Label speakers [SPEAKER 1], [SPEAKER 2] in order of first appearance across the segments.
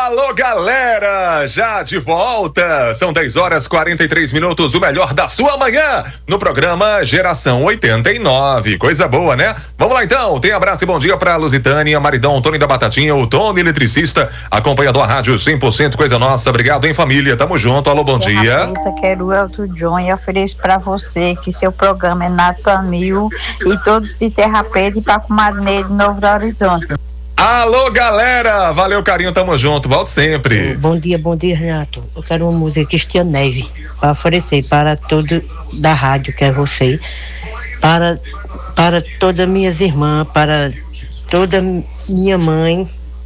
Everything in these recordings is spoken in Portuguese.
[SPEAKER 1] Alô, galera! Já de volta! São 10h43, o melhor da sua manhã, no programa Geração 89. Coisa boa, né? Vamos lá então, tem abraço e bom dia pra Lusitânia, maridão Tony da Batatinha, o Tony eletricista, acompanhador rádio 100% Coisa Nossa. Obrigado, hein, família? Tamo junto, alô, bom dia.
[SPEAKER 2] Quero o Elton John e ofereço pra você que seu programa é Nato Mil e todos de Terra Preta e pra Comadre de Novo Horizonte.
[SPEAKER 1] Alô, galera! Valeu, carinho, tamo junto, volto sempre.
[SPEAKER 3] Bom dia, Renato. Eu quero uma música Cristian Neve para oferecer para todo da rádio, que é você, para todas minhas irmãs, para toda minha mãe,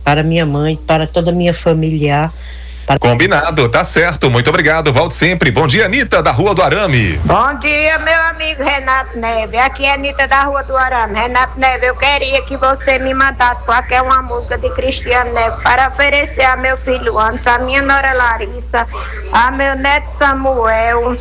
[SPEAKER 3] para toda minha família.
[SPEAKER 1] Combinado, tá certo, muito obrigado, volto sempre. Bom dia, Anitta, da Rua do Arame.
[SPEAKER 4] Bom dia, meu amigo Renato Neve, aqui é Anitta da Rua do Arame. Renato Neve, eu queria que você me mandasse qualquer uma música de Cristiano Neve para oferecer a meu filho Anderson, a minha nora Larissa, a meu neto Samuel,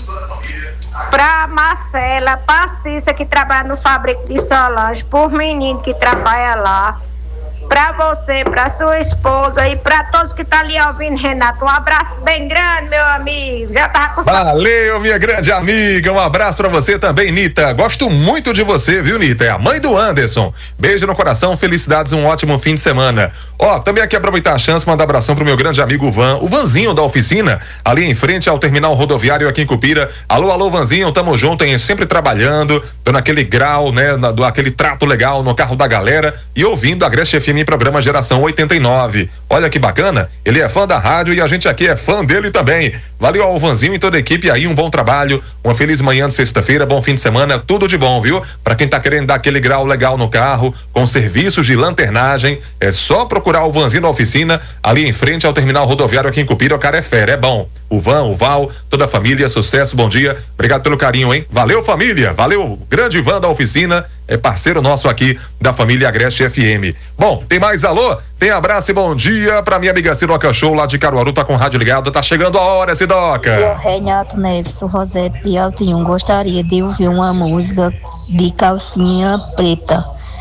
[SPEAKER 4] pra Marcela, pra Cissa que trabalha no Fabrico de Solange, por menino que trabalha lá, pra você, pra sua esposa e pra todos que tá ali ouvindo, Renato. Um abraço bem grande, meu amigo. Já tava com
[SPEAKER 1] Valeu, minha grande amiga. Um abraço pra você também, Nita. Gosto muito de você, viu, Nita? É a mãe do Anderson. Beijo no coração, felicidades, um ótimo fim de semana. Ó, também aqui aproveitar a chance, mandar abração pro meu grande amigo Van, o Vanzinho da oficina, ali em frente ao terminal rodoviário aqui em Cupira. Alô, Vanzinho, tamo junto, hein? Sempre trabalhando, dando aquele grau, né? Aquele trato legal no carro da galera e ouvindo a Agreste FM em programa Geração 89. Olha que bacana, ele é fã da rádio e a gente aqui é fã dele também. Valeu ao Vanzinho e toda a equipe aí, um bom trabalho, uma feliz manhã de sexta-feira, bom fim de semana, tudo de bom, viu? Pra quem tá querendo dar aquele grau legal no carro, com serviços de lanternagem, é só procurar o Vanzinho da oficina, ali em frente ao terminal rodoviário aqui em Cupira. O cara é fera, é bom. O Van, o Val, toda a família, sucesso, bom dia, obrigado pelo carinho, hein? Valeu, família, valeu, grande Van da oficina, é parceiro nosso aqui da família Agreste FM. Bom, tem mais alô? Tem abraço e bom dia pra minha amiga Sidoca Show lá de Caruaru, tá com o rádio ligado, tá chegando a hora, Sidoca.
[SPEAKER 2] Eu, Renato Neves, Rosete de Altinho, gostaria de ouvir uma música de Calcinha Preta,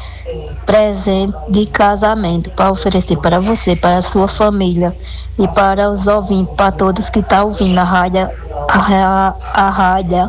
[SPEAKER 2] presente de casamento, para oferecer para você, para a sua família e para os ouvintes, para todos que estão ouvindo a rádio, a rádio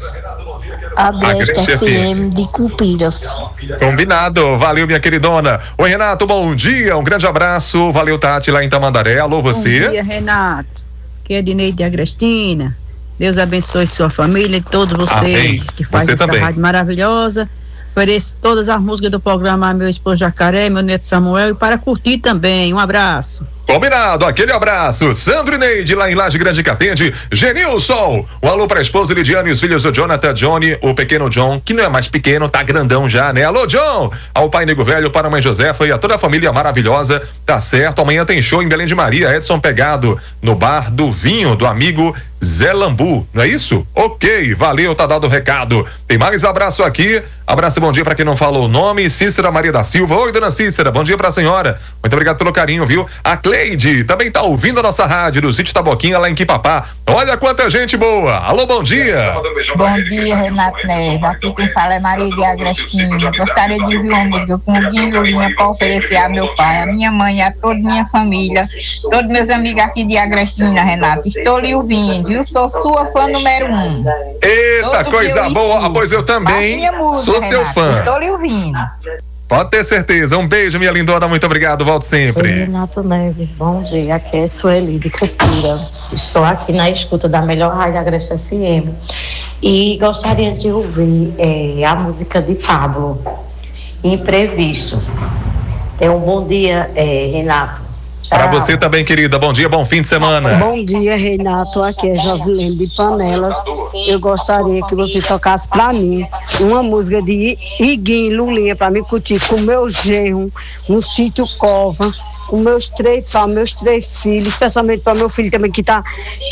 [SPEAKER 2] Agreste FM de Cupira.
[SPEAKER 1] Combinado, valeu, minha queridona. Oi, Renato, bom dia, um grande abraço, valeu, Tati, lá em Tamandaré. Alô, você?
[SPEAKER 5] Bom dia, Renato, que é Dineide de Agrestina. Deus abençoe sua família e todos vocês. Amém. Que fazem essa rádio maravilhosa. Ofereço todas as músicas do programa meu esposo Jacaré, meu neto Samuel, e para curtir também. Um abraço.
[SPEAKER 1] Combinado, aquele abraço. Sandro e Neide, lá em Laje Grande, que atende. Genilson, um alô pra esposa Lidiane e os filhos do Jonathan, Johnny, o pequeno John, que não é mais pequeno, tá grandão já, né? Alô, John, ao pai Nego Velho, para a mãe Josefa e a toda a família maravilhosa. Tá certo, amanhã tem show em Belém de Maria, Edson Pegado, no bar do vinho do amigo Zé Lambu, não é isso? Ok, valeu, tá dado o recado. Tem mais abraço aqui. Abraço e bom dia pra quem não falou o nome, Cícera Maria da Silva. Oi, dona Cícera, bom dia pra senhora. Muito obrigado pelo carinho, viu? A Cleide também tá ouvindo a nossa rádio do Sítio Taboquinha lá em Quipapá. Olha quanta gente boa. Alô, bom dia.
[SPEAKER 2] Bom dia, Renato Neves. Aqui quem fala é Maria de Agrestina. Gostaria de ouvir uma música com o Guinho Lulinha para oferecer a meu pai, a minha mãe e a toda minha família, todos meus amigos aqui de Agrestina, Renato. Estou lhe ouvindo, viu? Sou sua fã número 1.
[SPEAKER 1] Eita, coisa boa. Pois eu também sou seu
[SPEAKER 2] Renato,
[SPEAKER 1] fã.
[SPEAKER 2] Estou lhe ouvindo.
[SPEAKER 1] Pode ter certeza. Um beijo, minha lindona. Muito obrigado. Volto sempre.
[SPEAKER 3] Oi, Renato Neves. Bom dia. Aqui é Sueli de Cupira. Estou aqui na escuta da melhor rádio Agreste FM. E gostaria de ouvir a música de Pablo, Imprevisto. Tenha um bom dia, Renato.
[SPEAKER 1] Para você também, querida. Bom dia, bom fim de semana.
[SPEAKER 6] Bom dia, Renato. Aqui é Josilene de Panelas. Eu gostaria que você tocasse para mim uma música de Iguinho Lulinha para mim curtir com meu genro no sítio Cova, com meus três filhos, especialmente para meu filho também que tá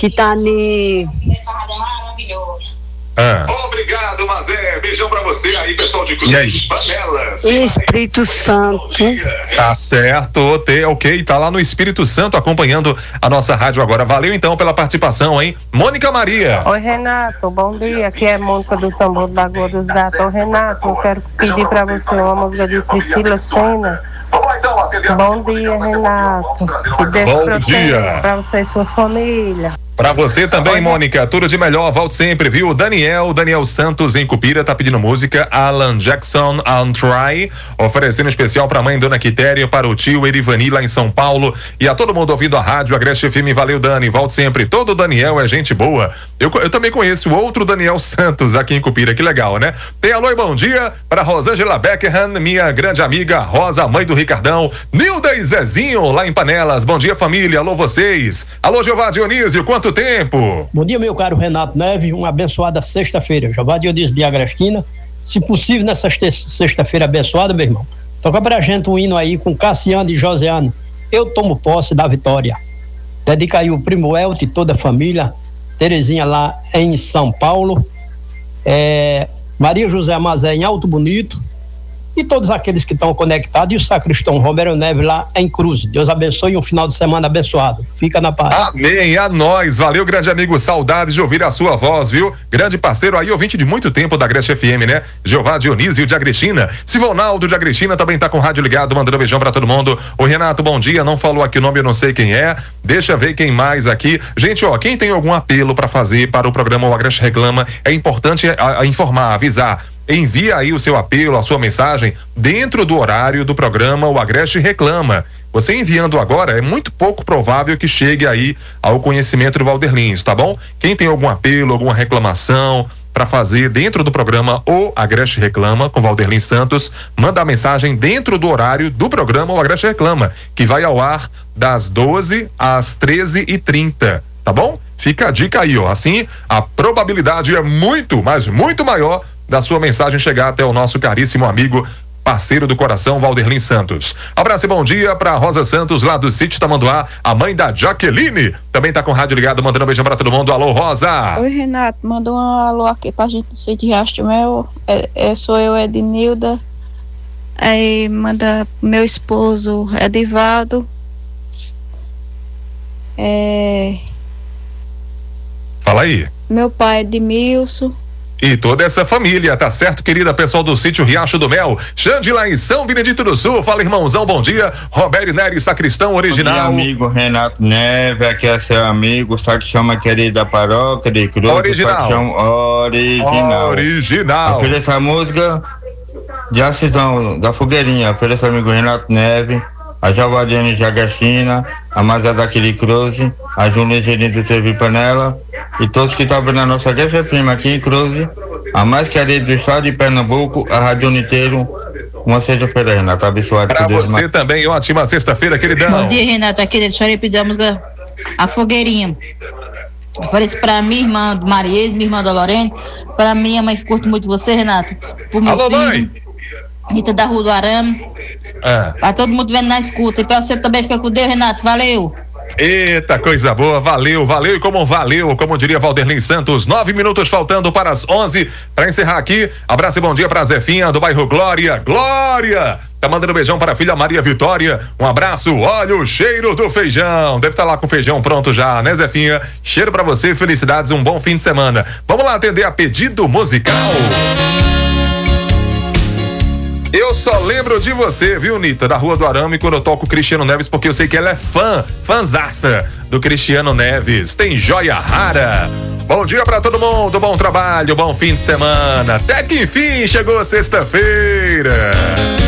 [SPEAKER 1] Obrigado, Mazé. Beijão pra você aí, pessoal de Cruz. Panelas.
[SPEAKER 6] Espírito Santo.
[SPEAKER 1] Tá certo, ok. Tá lá no Espírito Santo acompanhando a nossa rádio agora. Valeu então pela participação, hein? Mônica Maria.
[SPEAKER 7] Oi, Renato, bom dia. Aqui é Mônica do Tambor da Lagoa dos Gatos. Ô, Renato, eu quero pedir pra você uma música de Priscila Senna Bom dia, Renato. Que Deus proteja para você e sua família.
[SPEAKER 1] Pra você também, Mônica, tudo de melhor, volte sempre, viu? Daniel Santos em Cupira tá pedindo música, Alan Jackson on Try, oferecendo especial pra mãe Dona Quitéria, para o tio Erivani lá em São Paulo e a todo mundo ouvindo a rádio Agreste FM. Valeu, Dani, volte sempre, todo Daniel é gente boa. Eu também conheço outro Daniel Santos aqui em Cupira, que legal, né? Tem alô e bom dia pra Rosângela Beckham, minha grande amiga Rosa, mãe do Ricardão, Nilda e Zezinho lá em Panelas, bom dia família, alô vocês, alô Jeová Dionísio, quanto tempo?
[SPEAKER 8] Bom dia, meu caro Renato Neve, uma abençoada sexta-feira. Jeová Dionísio de Agrestina, se possível nessa sexta-feira abençoada, meu irmão, toca pra gente um hino aí com Cassiano e Josiane, Eu Tomo Posse da Vitória. Dedica aí o primo Elton e toda a família, Terezinha lá em São Paulo, Maria José Mazé em Alto Bonito, e todos aqueles que estão conectados, e o sacristão Romero Neves lá em Cruz. Deus abençoe e um final de semana abençoado. Fica na paz.
[SPEAKER 1] Amém, a nós. Valeu, grande amigo, saudades de ouvir a sua voz, viu? Grande parceiro aí, ouvinte de muito tempo da Agreste FM, né? Jeová Dionísio de Agrestina. Sivonaldo de Agrestina também tá com o rádio ligado, mandando um beijão pra todo mundo. Ô Renato, bom dia, não falou aqui o nome, eu não sei quem é. Deixa ver quem mais aqui. Gente, ó, quem tem algum apelo pra fazer para o programa O Agreste Reclama, é importante informar, avisar. Envia aí o seu apelo, a sua mensagem dentro do horário do programa O Agreste Reclama. Você enviando agora, é muito pouco provável que chegue aí ao conhecimento do Valder Lins, tá bom? Quem tem algum apelo, alguma reclamação para fazer dentro do programa O Agreste Reclama com Valder Lins Santos, manda a mensagem dentro do horário do programa O Agreste Reclama, que vai ao ar das 12 às 13h30, tá bom? Fica a dica aí, ó. Assim, a probabilidade é muito, mas muito maior da sua mensagem chegar até o nosso caríssimo amigo, parceiro do coração, Valder Lins Santos. Abraço e bom dia pra Rosa Santos, lá do sítio Tamanduá, a mãe da Jaqueline, também tá com o rádio ligado, mandando um beijão pra todo mundo. Alô, Rosa!
[SPEAKER 9] Oi, Renato, mandou um alô aqui pra gente do sítio Riacho do Mel, sou eu, Ednilda, aí manda meu esposo, Edivaldo,
[SPEAKER 1] Fala aí.
[SPEAKER 9] Meu pai, Edmilson,
[SPEAKER 1] e toda essa família, tá certo, querida? Pessoal do sítio Riacho do Mel, Xande lá em São Benedito do Sul, fala irmãozão, bom dia, Roberto Nery, sacristão original.
[SPEAKER 10] Bom dia, amigo Renato Neve, aqui é seu amigo, sacristão querida paróquia de Cruz.
[SPEAKER 1] Original.
[SPEAKER 10] Ofereça a música de Assisão da Fogueirinha, ofereça amigo Renato Neve, a Javadiane de Agrestina, a Mazé daquele Cruz, a Júlia Gerente do Servi Panela e todos que estão vendo a nossa Agreste Prima aqui em Cruz, a mais querida do estado de Pernambuco, a Rádio Inteiro. Uma sexta-feira, Renato, abençoado.
[SPEAKER 1] Pra você também, ótima sexta-feira, queridão.
[SPEAKER 11] Bom dia, Renato, aqui de Chorei pediu a música A Fogueirinha. Ofereço pra minha irmã Mariês, minha irmã Dolorene, pra minha mãe que curte muito você, Renato, por meu
[SPEAKER 1] alô,
[SPEAKER 11] filho,
[SPEAKER 1] mãe.
[SPEAKER 11] Rita da Rua do Arame, pra todo mundo vendo na escuta, e pra você também, fica com Deus, Renato, valeu.
[SPEAKER 1] Eita, coisa boa, valeu e como diria Valder Lins Santos, 9 minutos faltando para as 11, para encerrar aqui, abraço e bom dia para Zefinha do bairro Glória, tá mandando um beijão para a filha Maria Vitória, um abraço, olha o cheiro do feijão, deve estar lá com o feijão pronto já, né Zefinha? Cheiro para você, felicidades, um bom fim de semana. Vamos lá atender a pedido musical. Eu só lembro de você, viu, Nita, da Rua do Arame, quando eu toco Cristiano Neves, porque eu sei que ela é fãzaça do Cristiano Neves. Tem joia rara. Bom dia pra todo mundo, bom trabalho, bom fim de semana. Até que enfim chegou a sexta-feira.